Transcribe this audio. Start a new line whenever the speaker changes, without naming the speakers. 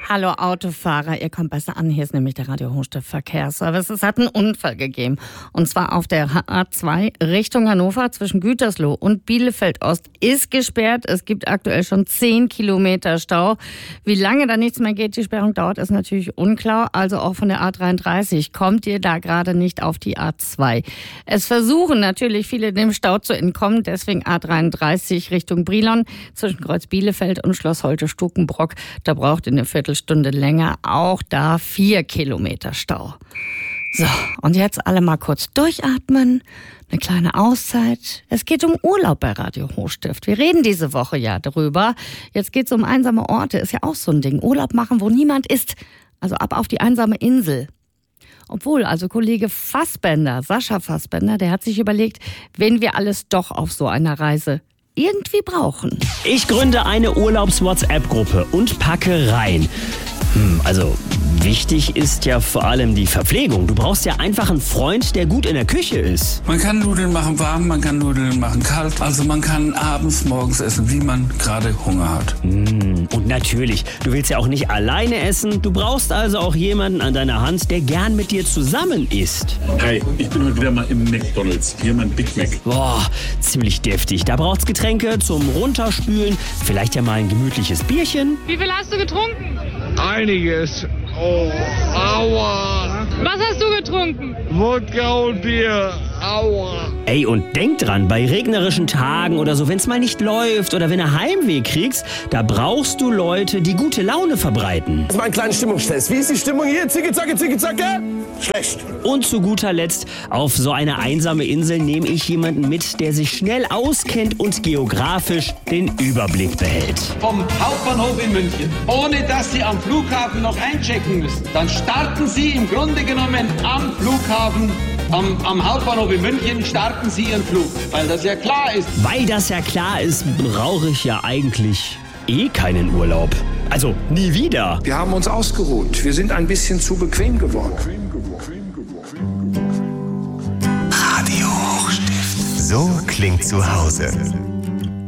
Hallo Autofahrer, ihr kommt besser an. Hier ist nämlich der Radio Hochstift Verkehrsservice. Es hat einen Unfall gegeben. Und zwar auf der A2 Richtung Hannover zwischen Gütersloh und Bielefeld Ost ist gesperrt. Es gibt aktuell schon 10 Kilometer Stau. Wie lange da nichts mehr geht, die Sperrung dauert, ist natürlich unklar. Also auch von der A33 kommt ihr da gerade nicht auf die A2. Es versuchen natürlich viele dem Stau zu entkommen. Deswegen A33 Richtung Brilon zwischen Kreuz Bielefeld und Schloss Holte-Stukenbrock. Da braucht ihr eine Viertelstunde länger. Auch da 4 Kilometer Stau. So, und jetzt alle mal kurz durchatmen. Eine kleine Auszeit. Es geht um Urlaub bei Radio Hochstift. Wir reden diese Woche ja drüber. Jetzt geht es um einsame Orte. Ist ja auch so ein Ding. Urlaub machen, wo niemand ist. Also ab auf die einsame Insel. Obwohl, also Kollege Fassbender, Sascha Fassbender, der hat sich überlegt, wenn wir alles doch auf so einer Reise irgendwie brauchen.
Ich gründe eine Urlaubs-WhatsApp-Gruppe und packe rein. Also wichtig ist ja vor allem die Verpflegung. Du brauchst ja einfach einen Freund, der gut in der Küche ist.
Man kann Nudeln machen warm, man kann Nudeln machen kalt. Also man kann abends, morgens essen, wie man gerade Hunger hat.
Und natürlich, du willst ja auch nicht alleine essen. Du brauchst also auch jemanden an deiner Hand, der gern mit dir zusammen isst.
Hi, ich bin heute wieder mal im McDonald's. Hier mein Big Mac.
Boah, ziemlich deftig. Da braucht's Getränke zum Runterspülen. Vielleicht ja mal ein gemütliches Bierchen.
Wie viel hast du getrunken?
Einiges. Oh, aua.
Was hast du getrunken?
Wodka und Bier. Aua.
Ey, und denk dran, bei regnerischen Tagen oder so, wenn's mal nicht läuft oder wenn du Heimweh kriegst, da brauchst du Leute, die gute Laune verbreiten.
Das ist mein kleiner Stimmungstest. Wie ist die Stimmung hier? Zicke, zacke, zicke, zacke? Schlecht.
Und zu guter Letzt, auf so eine einsame Insel nehme ich jemanden mit, der sich schnell auskennt und geografisch den Überblick behält.
Vom Hauptbahnhof in München, ohne dass Sie am Flughafen noch einchecken müssen. Dann starten Sie im Grunde genommen am Flughafen, am Hauptbahnhof in München, starten Sie Ihren Flug, weil das ja klar ist.
Weil das ja klar ist, brauche ich ja eigentlich keinen Urlaub. Also nie wieder.
Wir haben uns ausgeruht. Wir sind ein bisschen zu bequem geworden.
Radio Hochstift. So klingt zu Hause.